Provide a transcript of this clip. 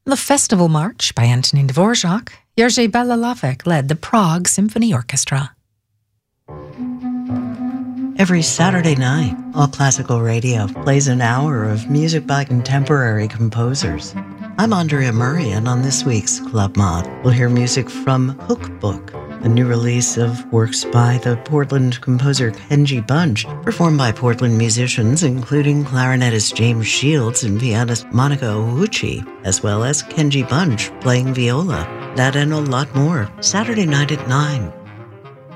The Festival March by Antonin Dvorak. Jerzy Belalavek led the Prague Symphony Orchestra. Every Saturday night, All Classical Radio plays an hour of music by contemporary composers. I'm Andrea Murray, and on this week's Club Mod, we'll hear music from Hook Book, a new release of works by the Portland composer Kenji Bunch, performed by Portland musicians including clarinetist James Shields and pianist Monica Ouchi, as well as Kenji Bunch playing viola. That and a lot more, Saturday night at 9